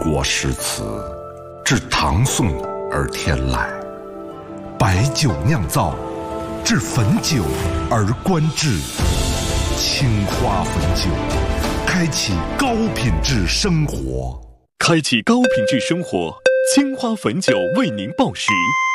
国诗词，自唐宋而天来，白酒酿造，至汾酒而观之。青花汾酒，开启高品质生活。 开启高品质生活，青花汾酒为您报时。